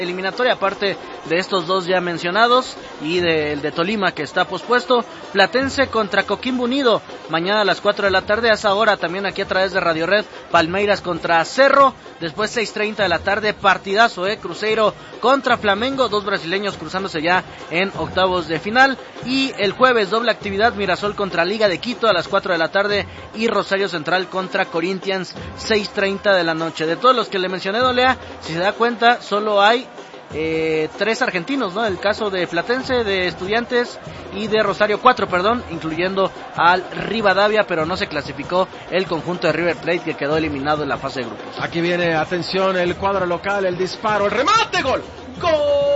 eliminatoria, aparte de estos dos ya mencionados y del de Tolima que está pospuesto. Platense contra Coquimbo Unido, mañana a las 4 de la tarde, a esa hora también aquí a través de Radio Red. Palmeiras contra Cerro, después 6:30 de la tarde, partidazo, Cruzeiro contra Flamengo, dos brasileños cruzándose ya en octavos de final. Y el jueves doble actividad, Mirasol contra Liga de Quito a las 4 de la tarde y Rosario Central contra Corinthians, 6:30 de la noche. De todos los que le mencioné, Dolea, si se da cuenta, solo hay 3 argentinos, ¿no? El caso de Platense, de Estudiantes y de Rosario, 4, incluyendo al Rivadavia, pero no se clasificó el conjunto de River Plate, que quedó eliminado en la fase de grupos. Aquí viene, atención, el cuadro local, el disparo, el remate, gol. ¡Gol!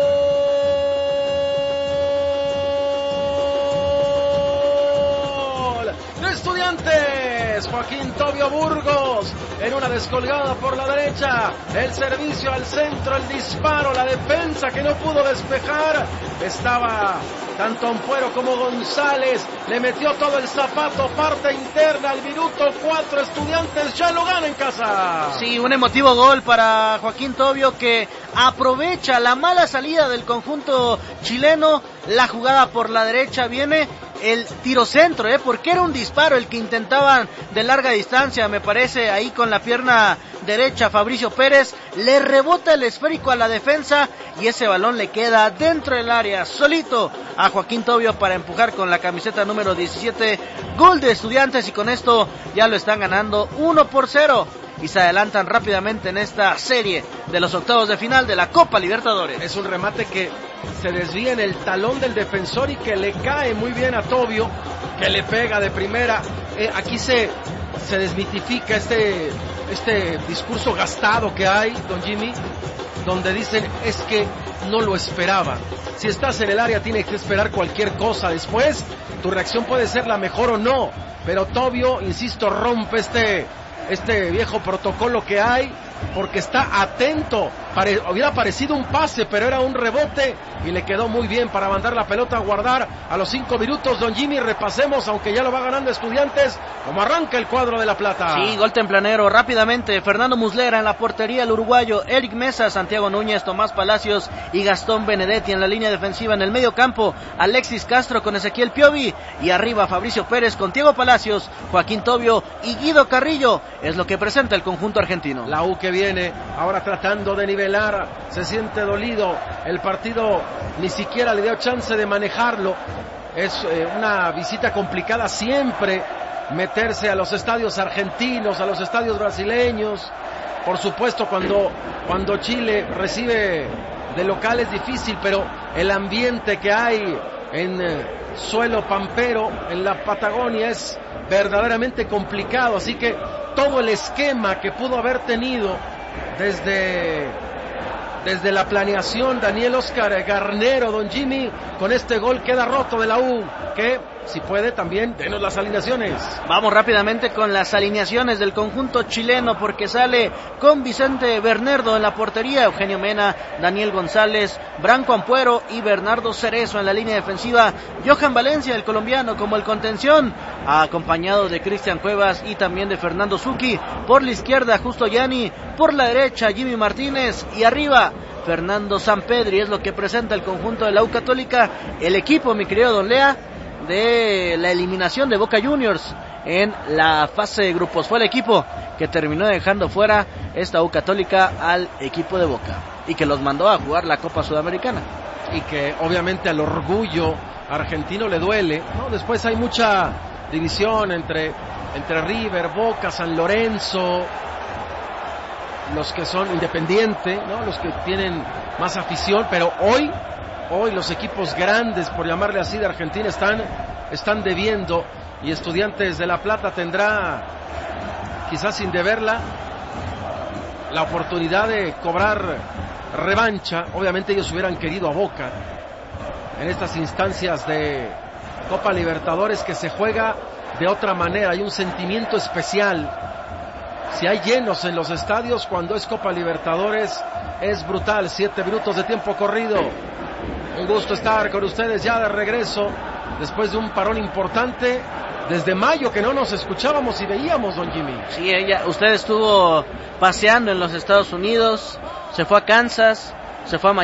¡De Estudiantes! Joaquín Tobio Burgos en una descolgada por la derecha, el servicio al centro, el disparo, la defensa que no pudo despejar, estaba tanto Ampuero como González, le metió todo el zapato, parte interna, al minuto 4, Estudiantes ya lo gana en casa. Sí, un emotivo gol para Joaquín Tobio, que aprovecha la mala salida del conjunto chileno, la jugada por la derecha, viene el tiro centro, porque era un disparo el que intentaban de larga distancia, me parece, ahí con la pierna derecha Fabricio Pérez, le rebota el esférico a la defensa y ese balón le queda dentro del área, solito a Joaquín Tobio para empujar con la camiseta número 17, gol de Estudiantes, y con esto ya lo están ganando 1-0 y se adelantan rápidamente en esta serie de los octavos de final de la Copa Libertadores. Es un remate que se desvía en el talón del defensor y que le cae muy bien a Tobio, que le pega de primera. Aquí se desmitifica este discurso gastado que hay, don Jimmy, donde dicen es que no lo esperaba. Si estás en el área tienes que esperar cualquier cosa, después tu reacción puede ser la mejor o no, pero Tobio, insisto, rompe este viejo protocolo que hay, porque está atento. Hubiera parecido un pase, pero era un rebote y le quedó muy bien para mandar la pelota a guardar a los 5 minutos. Don Jimmy, repasemos, aunque ya lo va ganando Estudiantes, cómo arranca el cuadro de La Plata. Sí, gol tempranero, rápidamente, Fernando Muslera en la portería, el uruguayo, Eric Mesa, Santiago Núñez, Tomás Palacios y Gastón Benedetti en la línea defensiva. En el medio campo, Alexis Castro con Ezequiel Piovi, y arriba Fabricio Pérez con Diego Palacios, Joaquín Tobio y Guido Carrillo, es lo que presenta el conjunto argentino. La U que viene ahora tratando de nivelar, se siente dolido, el partido ni siquiera le dio chance de manejarlo. Es una visita complicada siempre, meterse a los estadios argentinos, a los estadios brasileños. Por supuesto, cuando Chile recibe de local es difícil, pero el ambiente que hay en suelo pampero, en la Patagonia, es verdaderamente complicado. Así que todo el esquema que pudo haber tenido desde la planeación Daniel Oscar Garnero, don Jimmy, con este gol queda roto de la U, que si puede también denos las alineaciones. Vamos rápidamente con las alineaciones del conjunto chileno, porque sale con Vicente Bernardo en la portería, Eugenio Mena, Daniel González, Branco Ampuero y Bernardo Cerezo en la línea defensiva, Johan Valencia, el colombiano, como el contención, acompañado de Cristian Cuevas y también de Fernando Zucchi. Por la izquierda, Justo Yani, por la derecha, Jimmy Martínez, y arriba Fernando Sampedri. Es lo que presenta el conjunto de la U Católica, el equipo, mi querido Don Lea, de la eliminación de Boca Juniors en la fase de grupos. Fue el equipo que terminó dejando fuera esta U Católica al equipo de Boca y que los mandó a jugar la Copa Sudamericana, y que obviamente al orgullo argentino le duele, ¿no? Después hay mucha división entre River, Boca, San Lorenzo, los que son Independiente, ¿no? Los que tienen más afición, pero hoy los equipos grandes, por llamarle así, de Argentina están debiendo, y Estudiantes de La Plata tendrá, quizás sin deberla, la oportunidad de cobrar revancha. Obviamente ellos hubieran querido a Boca en estas instancias de Copa Libertadores, que se juega de otra manera, hay un sentimiento especial. Si hay llenos en los estadios cuando es Copa Libertadores, es brutal. 7 minutos de tiempo corrido. Un gusto estar con ustedes ya de regreso, después de un parón importante. Desde mayo que no nos escuchábamos y veíamos, don Jimmy. Sí, usted estuvo paseando en los Estados Unidos, se fue a Kansas, se fue a Miami.